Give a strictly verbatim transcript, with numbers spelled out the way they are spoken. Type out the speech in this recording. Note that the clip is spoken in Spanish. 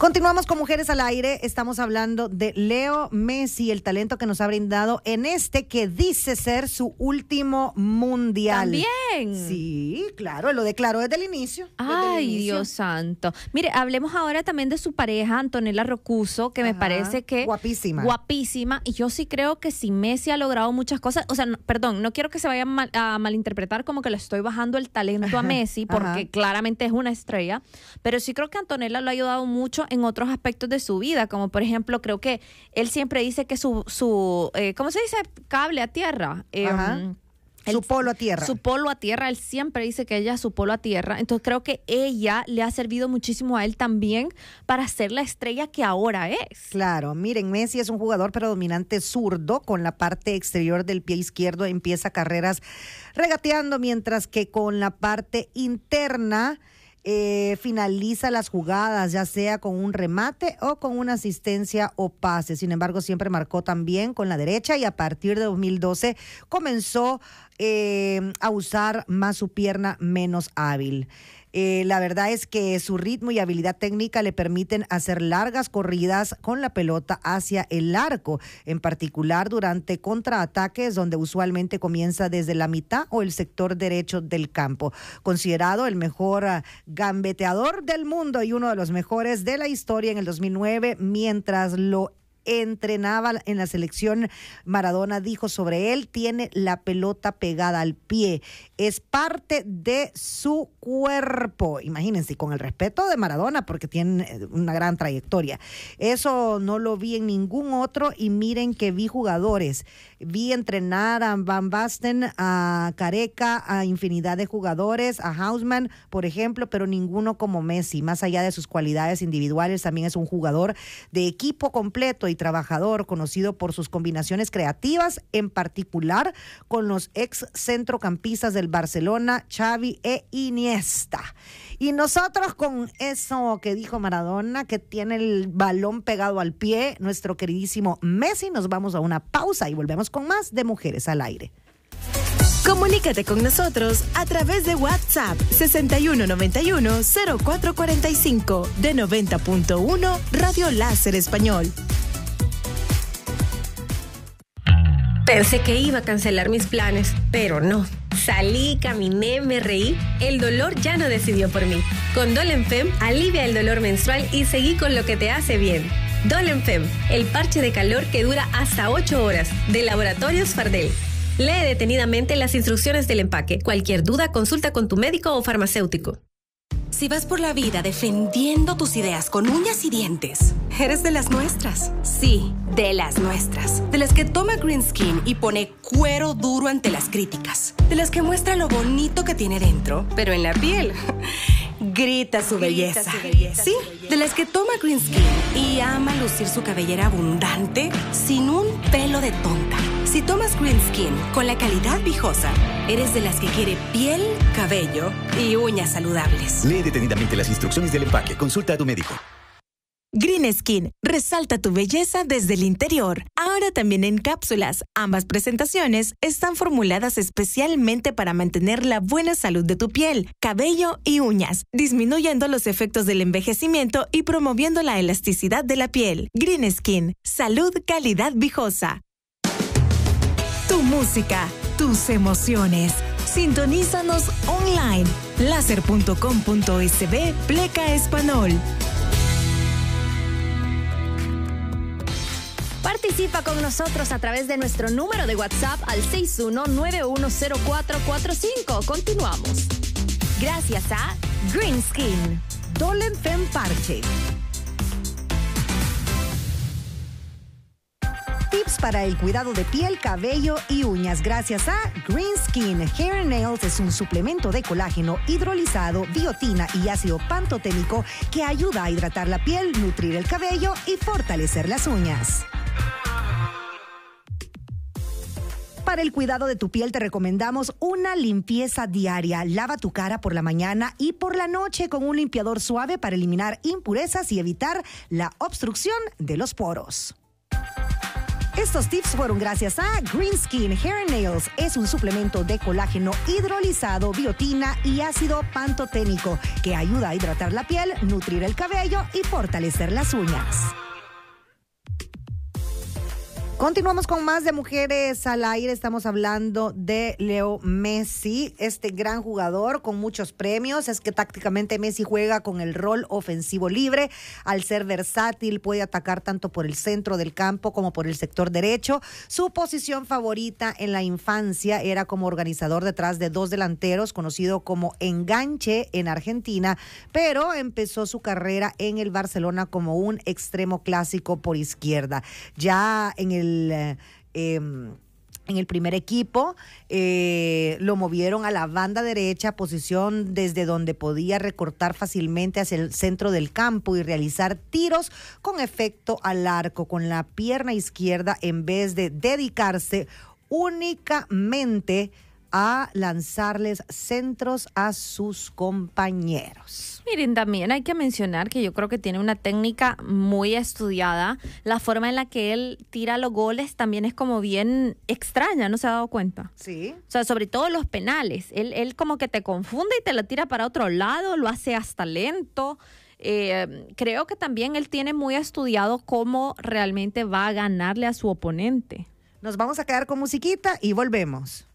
Continuamos con Mujeres al Aire. Estamos hablando de Leo Messi, el talento que nos ha brindado en este que dice ser su último mundial. También. Sí, claro, lo declaró desde el inicio. Desde Ay, el inicio. Dios santo. Mire, hablemos ahora también de su pareja, Antonella Roccuzzo, que Ajá. me parece que... Guapísima. Guapísima. Y yo sí creo que si Messi ha logrado muchas cosas, o sea, no, perdón, no quiero que se vaya a, mal, a malinterpretar como que le estoy bajando el talento Ajá. a Messi, porque Ajá. claramente es una estrella, pero sí creo que Antonella lo ha ayudado mucho en otros aspectos de su vida, como por ejemplo, creo que él siempre dice que su, su eh, ¿cómo se dice? Cable a tierra. Eh, Ajá. Él, su polo a tierra. Su polo a tierra, él siempre dice que ella es su polo a tierra. Entonces creo que ella le ha servido muchísimo a él también para ser la estrella que ahora es. Claro, miren, Messi es un jugador predominante zurdo, con la parte exterior del pie izquierdo empieza carreras regateando, mientras que con la parte interna Eh, finaliza las jugadas, ya sea con un remate o con una asistencia o pase. Sin embargo, siempre marcó también con la derecha y a partir de dos mil doce comenzó eh, a usar más su pierna menos hábil. Eh, la verdad es que su ritmo y habilidad técnica le permiten hacer largas corridas con la pelota hacia el arco, en particular durante contraataques donde usualmente comienza desde la mitad o el sector derecho del campo. Considerado el mejor uh, gambeteador del mundo y uno de los mejores de la historia en el dos mil nueve, mientras lo entrenaba en la selección, Maradona dijo sobre él: tiene la pelota pegada al pie, es parte de su cuerpo. Imagínense, con el respeto de Maradona, porque tiene una gran trayectoria. Eso no lo vi en ningún otro, y miren que vi jugadores, vi entrenar a Van Basten, a Careca, a infinidad de jugadores, a Houseman, por ejemplo, pero ninguno como Messi. Más allá de sus cualidades individuales, también es un jugador de equipo completo y trabajador, conocido por sus combinaciones creativas, en particular con los ex centrocampistas del Barcelona, Xavi e Iniesta. Y nosotros, con eso que dijo Maradona, que tiene el balón pegado al pie, nuestro queridísimo Messi, nos vamos a una pausa y volvemos con más de Mujeres al Aire. Comunícate con nosotros a través de WhatsApp sesenta y uno noventa y uno cero cuatro cuarenta y cinco de noventa punto uno Radio Láser Español. Pensé que iba a cancelar mis planes, pero no. Salí, caminé, me reí. El dolor ya no decidió por mí. Con Dolenfem alivia el dolor menstrual y seguí con lo que te hace bien. Dolenfem, el parche de calor que dura hasta ocho horas, de Laboratorios Fardel. Lee detenidamente las instrucciones del empaque. Cualquier duda, consulta con tu médico o farmacéutico. Si vas por la vida defendiendo tus ideas con uñas y dientes, eres de las nuestras. Sí, de las nuestras. De las que toma Green Skin y pone cuero duro ante las críticas. De las que muestra lo bonito que tiene dentro, pero en la piel grita su belleza. Grita su belleza. Sí, de las que toma Green Skin y ama lucir su cabellera abundante sin un pelo de tonta. Si tomas Green Skin con la calidad Vijosa, eres de las que quiere piel, cabello y uñas saludables. Lee detenidamente las instrucciones del empaque. Consulta a tu médico. Green Skin resalta tu belleza desde el interior. Ahora también en cápsulas. Ambas presentaciones están formuladas especialmente para mantener la buena salud de tu piel, cabello y uñas, disminuyendo los efectos del envejecimiento y promoviendo la elasticidad de la piel. Green Skin, salud, calidad Vijosa. Tu música, tus emociones. Sintonízanos online. láser punto com punto es pleca español. Participa con nosotros a través de nuestro número de WhatsApp al seis uno nueve uno cero cuatro cuatro cinco. Continuamos. Gracias a Green Skin. Dolenfem Parche. Tips para el cuidado de piel, cabello y uñas gracias a Green Skin. Hair and Nails es un suplemento de colágeno hidrolizado, biotina y ácido pantoténico que ayuda a hidratar la piel, nutrir el cabello y fortalecer las uñas. Para el cuidado de tu piel te recomendamos una limpieza diaria. Lava tu cara por la mañana y por la noche con un limpiador suave para eliminar impurezas y evitar la obstrucción de los poros. Estos tips fueron gracias a Green Skin Hair and Nails. Es un suplemento de colágeno hidrolizado, biotina y ácido pantoténico que ayuda a hidratar la piel, nutrir el cabello y fortalecer las uñas. Continuamos con más de Mujeres al Aire. Estamos hablando de Leo Messi, este gran jugador con muchos premios. Es que tácticamente Messi juega con el rol ofensivo libre. Al ser versátil, puede atacar tanto por el centro del campo como por el sector derecho. Su posición favorita en la infancia era como organizador detrás de dos delanteros, conocido como enganche en Argentina, pero empezó su carrera en el Barcelona como un extremo clásico por izquierda. Ya en el El, eh, en el primer equipo eh, lo movieron a la banda derecha, posición desde donde podía recortar fácilmente hacia el centro del campo y realizar tiros con efecto al arco con la pierna izquierda en vez de dedicarse únicamente a lanzarles centros a sus compañeros. Miren, también hay que mencionar que yo creo que tiene una técnica muy estudiada. La forma en la que él tira los goles también es como bien extraña, ¿no se ha dado cuenta? Sí. O sea, sobre todo los penales. Él, él como que te confunde y te la tira para otro lado, lo hace hasta lento. Eh, creo que también él tiene muy estudiado cómo realmente va a ganarle a su oponente. Nos vamos a quedar con musiquita y volvemos.